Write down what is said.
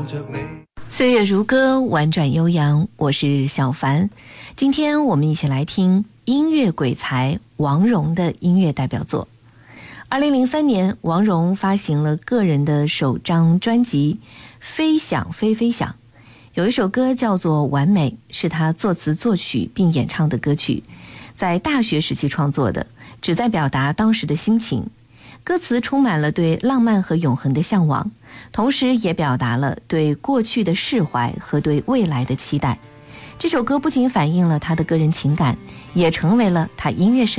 岁月如歌，婉转悠扬，我是小凡。今天我们一起来听音乐鬼才王蓉的音乐代表作。2003年，王蓉发行了个人的首张专辑《飞翔飞飞翔》，有一首歌叫做《完美》，是她作词作曲并演唱的歌曲，在大学时期创作的，旨在表达当时的心情。歌词充满了对浪漫和永恒的向往，同时也表达了对过去的释怀和对未来的期待。这首歌不仅反映了他的个人情感，也成为了他音乐生